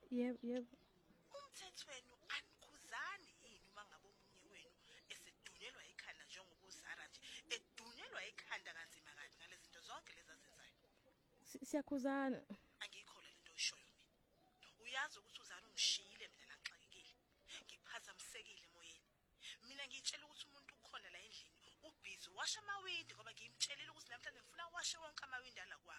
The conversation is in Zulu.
Yebo. Umthethweni anikhuzani yini uma ngabe omunye wenu esedunyelwa ikhanda njengoba uZara nje edunyelwa ikhanda kanzima kanti ngalezi zinto zonke lezi azenzayo? Siyakhuzana. Angiyikholwa lento oyishoyo mina. Uyazi ukuthi uZara ungishiyile mina la ngixakekile. Ngiphazamisekile emoyeni. Mina ngitshela ukuthi umuntu ukhona la endlini ubhizi washa amawindi ngoba ngimtshelile ukuthi namhlanje ngifuna washe wonke amawindi ala kwa.